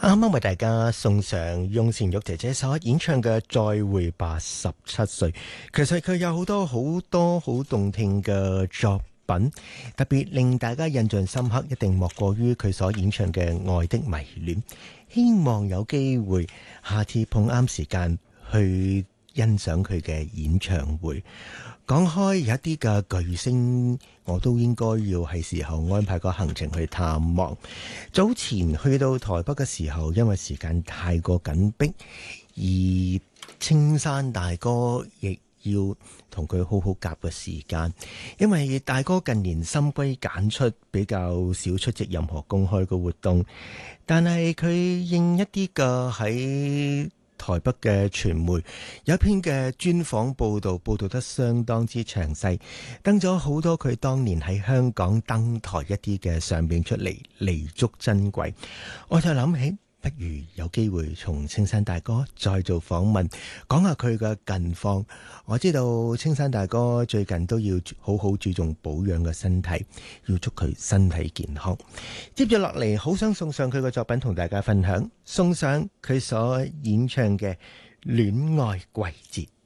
啱啱為大家送上翁倩玉姐姐所演唱嘅《再會吧17歲》。其實佢有好多好動聽嘅作品，特別令大家印象深刻，一定莫過於佢所演唱嘅《愛的迷戀》。希望有機會下次碰啱時間去欣賞佢嘅演唱會。講開有一啲嘅巨星，我都應該要係時候安排個行程去探望。早前去到台北嘅時候，因為時間太過緊迫，而青山大哥亦要同佢好好夾嘅時間，因為大哥近年深歸簡出，比較少出席任何公開嘅活動，但係佢應一啲嘅喺台北嘅傳媒有一篇嘅專訪報道得相當之詳細，登咗好多佢當年喺香港登台一啲嘅相片出嚟，彌足珍貴。我就諗起，不如有機會從青山大哥再做訪問，講下佢嘅近況。我知道青山大哥最近都要好好注重保養嘅身體，要祝佢身體健康。接住落嚟，好想送上佢嘅作品同大家分享，送上佢所演唱嘅《戀愛季節》。